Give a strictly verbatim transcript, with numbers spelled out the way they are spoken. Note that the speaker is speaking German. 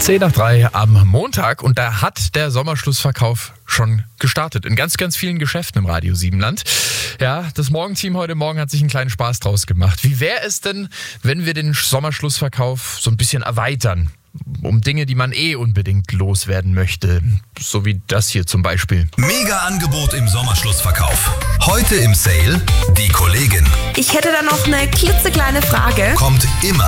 zehn nach drei am Montag und da hat der Sommerschlussverkauf schon gestartet. In ganz, ganz vielen Geschäften im Radio Siebenland. Ja, das Morgenteam heute Morgen hat sich einen kleinen Spaß draus gemacht. Wie wäre es denn, wenn wir den Sommerschlussverkauf so ein bisschen erweitern? Um Dinge, die man eh unbedingt loswerden möchte. So wie das hier zum Beispiel. Mega Angebot im Sommerschlussverkauf. Heute im Sale die Kollegin. Ich hätte da noch eine klitzekleine Frage. Kommt immer